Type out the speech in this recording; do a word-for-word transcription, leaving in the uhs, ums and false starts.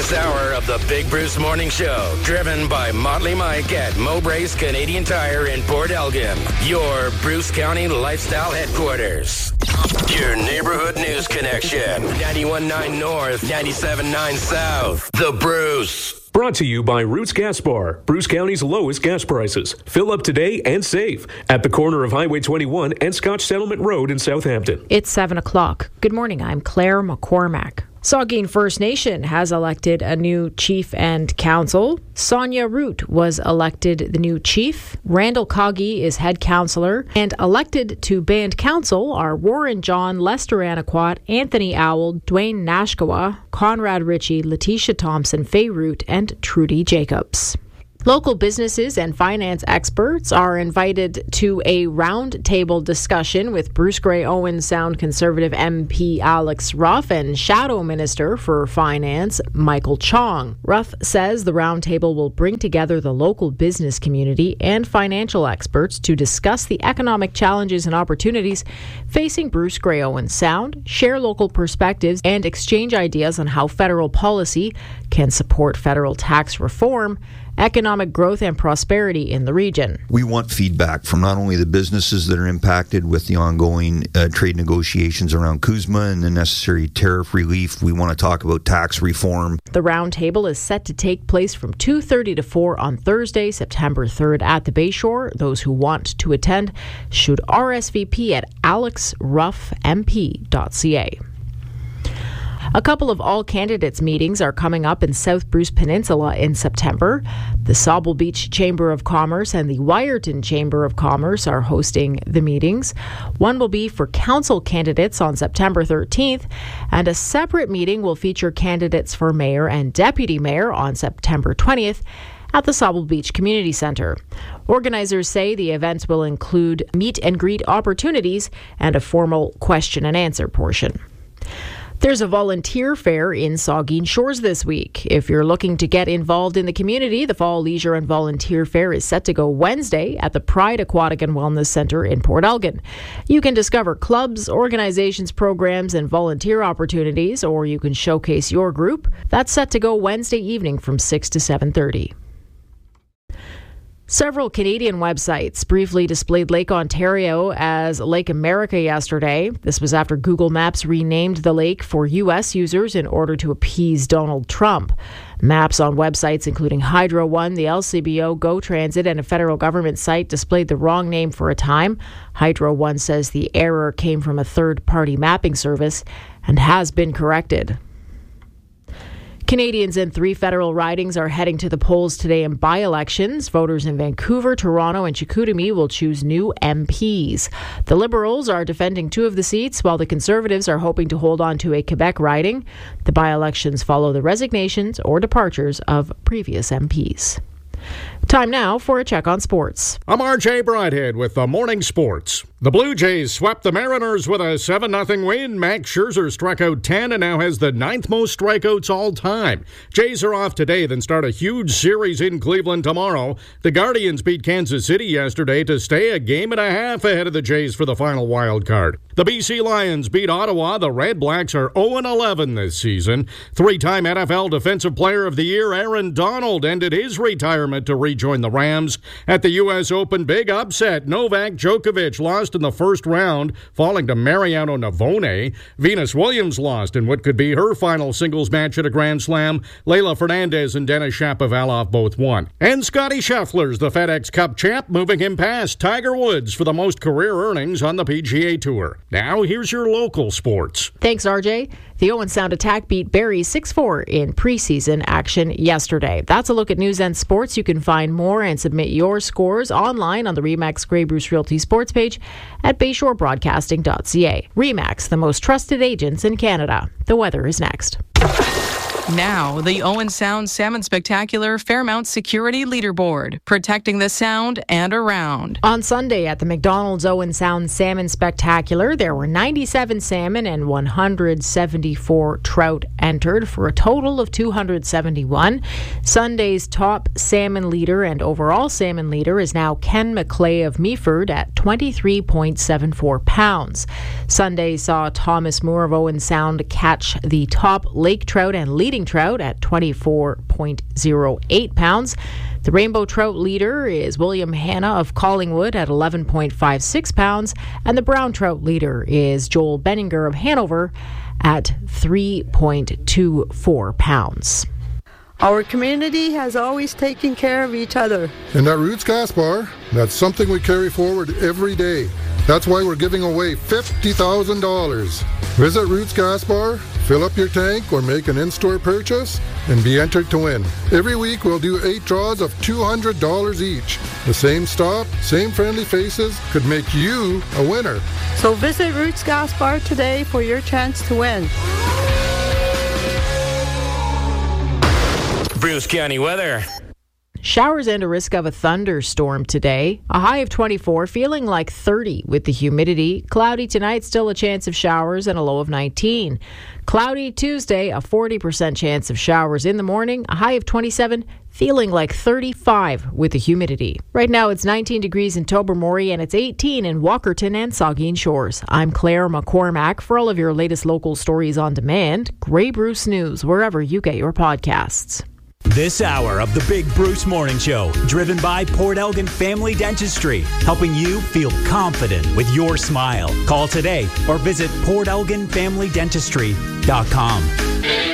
This hour of the Big Bruce Morning Show, driven by Motley Mike at Mowbray's Canadian Tire in Port Elgin, your Bruce County lifestyle headquarters. Your neighborhood news connection. ninety-one point nine North, ninety-seven point nine South. The Bruce. Brought to you by Roots Gas Bar, Bruce County's lowest gas prices. Fill up today and save at the corner of Highway twenty-one and Scotch Settlement Road in Southampton. It's seven o'clock. Good morning. I'm Claire McCormack. Saugeen First Nation has elected a new chief and council. Sonia Root was elected the new chief. Randall Coggy is head councillor. And elected to band council are Warren John, Lester Anaquat, Anthony Owl, Dwayne Nashkawa, Conrad Ritchie, Letitia Thompson, Faye Root, and Trudy Jacobs. Local businesses and finance experts are invited to a roundtable discussion with Bruce Grey Owen Sound Conservative M P Alex Ruff and Shadow Minister for Finance Michael Chong. Ruff says the roundtable will bring together the local business community and financial experts to discuss the economic challenges and opportunities facing Bruce Grey Owen Sound, share local perspectives, and exchange ideas on how federal policy can support federal tax reform, economic growth and prosperity in the region. We want feedback from not only the businesses that are impacted with the ongoing uh, trade negotiations around CUSMA and the necessary tariff relief. We want to talk about tax reform. The roundtable is set to take place from two thirty to four on Thursday, September third at the Bayshore. Those who want to attend should R S V P at alex ruff m p dot c a. A couple of all-candidates meetings are coming up in South Bruce Peninsula in September. The Sauble Beach Chamber of Commerce and the Wyerton Chamber of Commerce are hosting the meetings. One will be for council candidates on September thirteenth, and a separate meeting will feature candidates for mayor and deputy mayor on September twentieth at the Sauble Beach Community Centre. Organizers say the events will include meet and greet opportunities and a formal question and answer portion. There's a volunteer fair in Saugeen Shores this week. If you're looking to get involved in the community, the Fall Leisure and Volunteer Fair is set to go Wednesday at the Pride Aquatic and Wellness Centre in Port Elgin. You can discover clubs, organizations, programs, and volunteer opportunities, or you can showcase your group. That's set to go Wednesday evening from six to seven thirty. Several Canadian websites briefly displayed Lake Ontario as Lake America yesterday. This was after Google Maps renamed the lake for U S users in order to appease Donald Trump. Maps on websites including Hydro One, the L C B O, Go Transit, and a federal government site displayed the wrong name for a time. Hydro One says the error came from a third-party mapping service and has been corrected. Canadians in three federal ridings are heading to the polls today in by-elections. Voters in Vancouver, Toronto, and Chicoutimi will choose new M Ps. The Liberals are defending two of the seats, while the Conservatives are hoping to hold on to a Quebec riding. The by-elections follow the resignations or departures of previous M Ps. Time now for a check on sports. I'm R J Bridehead with the Morning Sports. The Blue Jays swept the Mariners with a seven nothing win. Max Scherzer struck out ten and now has the ninth most strikeouts all time. Jays are off today, then start a huge series in Cleveland tomorrow. The Guardians beat Kansas City yesterday to stay a game and a half ahead of the Jays for the final wild card. The B C Lions beat Ottawa. The Red Blacks are oh and eleven this season. Three-time N F L Defensive Player of the Year Aaron Donald ended his retirement to rejoin the Rams. At the U S Open, big upset. Novak Djokovic lost in the first round, falling to Mariano Navone. Venus Williams lost in what could be her final singles match at a Grand Slam. Leylah Fernandez and Denis Shapovalov both won. And Scotty Scheffler's the FedEx Cup champ, moving him past Tiger Woods for the most career earnings on the P G A Tour. Now, here's your local sports. Thanks, R J. The Owen Sound Attack beat Barrie six four in preseason action yesterday. That's a look at news and sports. You can find more and submit your scores online on the Remax Grey Bruce Realty sports page at bayshore broadcasting dot c a. Remax, the most trusted agents in Canada. The weather is next. Now, the Owen Sound Salmon Spectacular Fairmount Security Leaderboard, protecting the Sound and around. On Sunday at the McDonald's Owen Sound Salmon Spectacular, there were ninety-seven salmon and one hundred seventy-four trout entered for a total of two hundred seventy-one. Sunday's top salmon leader and overall salmon leader is now Ken McClay of Meaford at twenty-three point seven four pounds. Sunday saw Thomas Moore of Owen Sound catch the top lake trout and leading king trout at twenty-four point oh eight pounds. The rainbow trout leader is William Hanna of Collingwood at eleven point five six pounds, and the brown trout leader is Joel Benninger of Hanover at three point two four pounds. Our community has always taken care of each other. And at Roots Gas Bar, that's something we carry forward every day. That's why we're giving away fifty thousand dollars. Visit Roots Gas Bar, fill up your tank, or make an in-store purchase, and be entered to win. Every week we'll do eight draws of two hundred dollars each. The same stop, same friendly faces could make you a winner. So visit Roots Gas Bar today for your chance to win. Bruce County weather. Showers and a risk of a thunderstorm today. A high of twenty-four, feeling like thirty with the humidity. Cloudy tonight, still a chance of showers and a low of nineteen. Cloudy Tuesday, a forty percent chance of showers in the morning. A high of twenty-seven, feeling like thirty-five with the humidity. Right now it's nineteen degrees in Tobermory and it's eighteen in Walkerton and Saugeen Shores. I'm Claire McCormack. For all of your latest local stories on demand, Grey Bruce News, wherever you get your podcasts. This hour of the Big Bruce Morning Show, driven by Port Elgin Family Dentistry, helping you feel confident with your smile. Call today or visit port elgin family dentistry dot com.